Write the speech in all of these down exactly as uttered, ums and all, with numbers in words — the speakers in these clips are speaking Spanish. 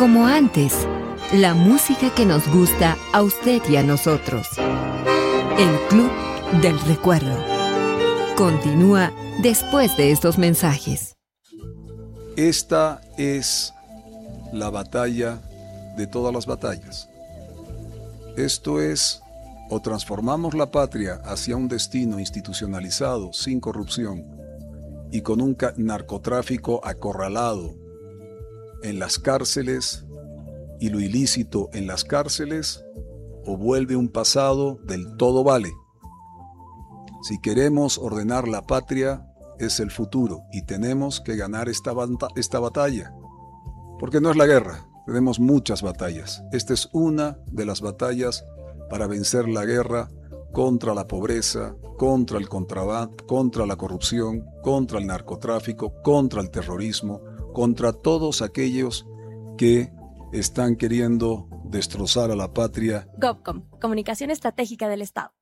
Como antes, la música que nos gusta a usted y a nosotros. El Club del Recuerdo. Continúa después de estos mensajes. Esta es la batalla de todas las batallas. Esto es, o transformamos la patria hacia un destino institucionalizado, sin corrupción, y con un narcotráfico acorralado en las cárceles y lo ilícito en las cárceles, o vuelve un pasado del todo vale. Si queremos ordenar la patria, es el futuro y tenemos que ganar esta, esta batalla, porque no es la guerra, tenemos muchas batallas. Esta es una de las batallas para vencer la guerra contra la pobreza, contra el contrabando, contra la corrupción, contra el narcotráfico, contra el terrorismo, contra todos aquellos que están queriendo destrozar a la patria. GovCom, Comunicación Estratégica del Estado.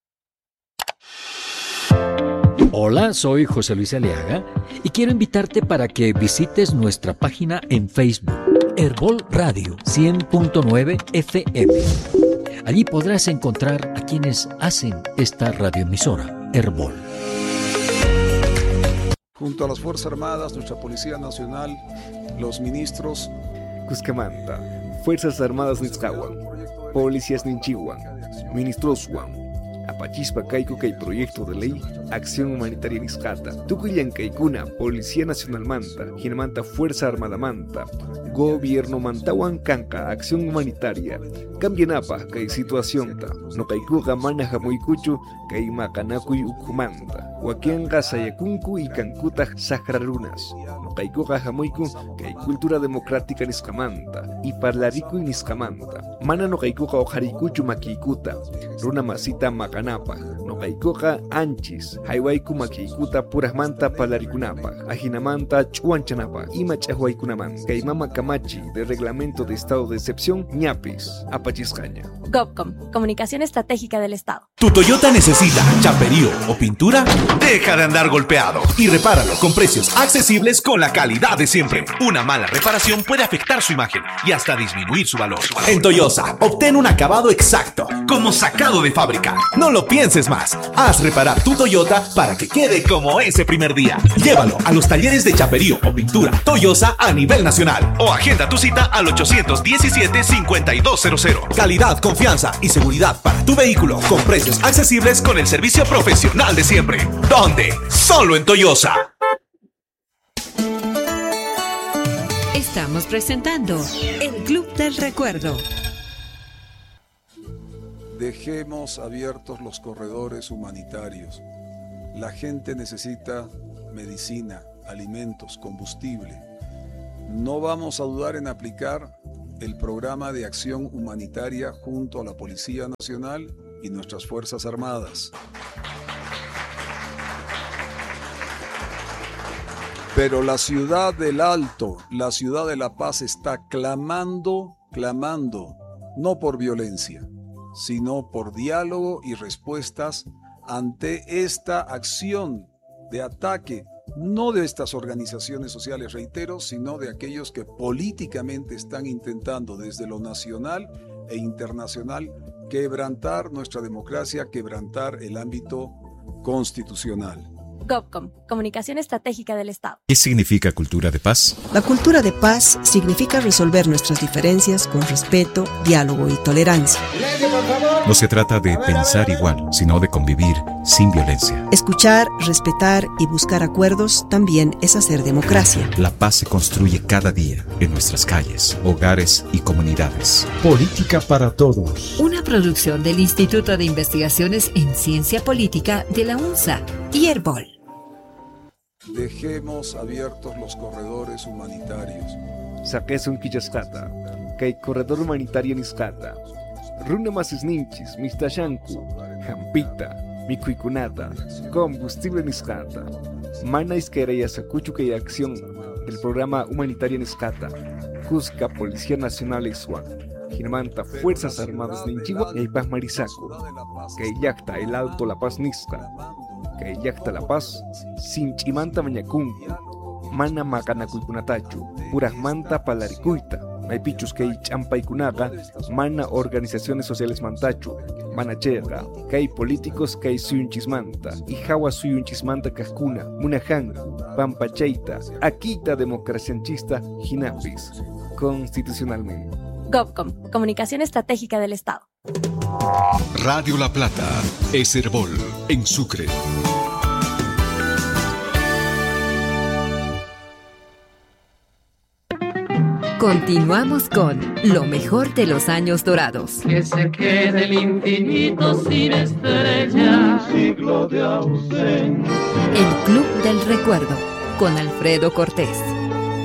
Hola, soy José Luis Aliaga y quiero invitarte para que visites nuestra página en Facebook, Herbol Radio cien punto nueve F M. Allí podrás encontrar a quienes hacen esta radioemisora, Herbol. Junto a las Fuerzas Armadas, nuestra Policía Nacional, los ministros Cuscamanta, Fuerzas Armadas Nizcahuan, Policías Ninchihuan, Ministros Juan, Apachispa Caico Cay Proyecto de Ley, Acción Humanitaria Nizcata, Tucuyan Caicuna, Policía Nacional Manta, Ginamanta Fuerza Armada Manta, Gobierno Mantawan Canca, Acción Humanitaria, Cambianapa, Cay Situación Ta, No Caikuga Mana Jamuicuchu, Cay Macanacuy Ucumanta, Huaquianga Sayacuncu y Cancuta Sajrarunas, No Caikuga Jamuicu, Cay Cultura Democrática Nizcamanta, y Parlaricu y Nizcamanta, Mana No Caikuga Ojaricuchu Maquikuta, Runa Masita Macanapa, No Caikuga Anchis, Haiwaiku Maquikuta Purasmanta Palaricunapa, Ajinamanta Chuanchanapa, Imachahuaycunaman, Caimama Camachi, de Reglamento de Estado de Excepción, ñapis, Apachiscaña. GovCom, Comunicación Estratégica del Estado. ¿Tu Toyota necesita chaperío o pintura? Deja de andar golpeado y repáralo con precios accesibles con la calidad de siempre. Una mala reparación puede afectar su imagen y hasta disminuir su valor. En Toyosa, obtén un acabado exacto, como sacado de fábrica. No lo pienses más. Haz reparar tu Toyota para que quede como ese primer día. Llévalo a los talleres de chaperío o pintura Toyosa a nivel nacional o agenda tu cita al ochocientos diecisiete, cincuenta y dos cero cero. Calidad, confianza y seguridad para tu vehículo con precios accesibles con el servicio profesional de siempre. ¿Dónde? Solo en Toyosa. Estamos presentando el Club del Recuerdo. Dejemos abiertos los corredores humanitarios. La gente necesita medicina, alimentos, combustible. No vamos a dudar en aplicar el programa de acción humanitaria junto a la Policía Nacional y nuestras Fuerzas Armadas. Pero la ciudad del Alto, la ciudad de La Paz está clamando, clamando, no por violencia, sino por diálogo y respuestas ante esta acción de ataque, no de estas organizaciones sociales, reitero, sino de aquellos que políticamente están intentando desde lo nacional e internacional quebrantar nuestra democracia, quebrantar el ámbito constitucional. GovCom, Comunicación Estratégica del Estado. ¿Qué significa cultura de paz? La cultura de paz significa resolver nuestras diferencias con respeto, diálogo y tolerancia. No se trata de pensar igual, sino de convivir sin violencia. Escuchar, respetar y buscar acuerdos también es hacer democracia. La paz se construye cada día en nuestras calles, hogares y comunidades. Política para todos. Una producción del Instituto de Investigaciones en Ciencia Política de la UNSA y Herbol. Dejemos abiertos los corredores humanitarios. Saquesun Quillascata, Kay Corredor Humanitario Nizcata, Runa Masisninchis, Mistashanku, Jampita, Mikuikunata, Combustible Nizcata, Mana Isquereya Sacuchu Kay Acción del Programa Humanitario Nizcata, Cusca Policía Nacional Ixuan, Ginamanta Fuerzas Armadas Ninchigua y Paz Marisaco, Kay Yacta El Alto La Paz Nizca, Kay Yacta La Paz, Sinchimanta Mañacuncu, Mana Macanacuipunatachu, Puras Manta Palaricuita, Maypichus kay champaykunaqa mana organizaciones sociales mantachu, mana chega, kay políticos kay suyunchismanta, y hawa suyunchismanta kajkuna, munahanku, pampachayta, akita democracianchista hinapis, constitucionalmente. GovCom, Comunicación Estratégica del Estado. Radio La Plata, es Herbol, en Sucre. Continuamos con lo mejor de los años dorados. Que se quede el infinito sin estrellas. Un siglo de ausencia. El Club del Recuerdo, con Alfredo Cortés.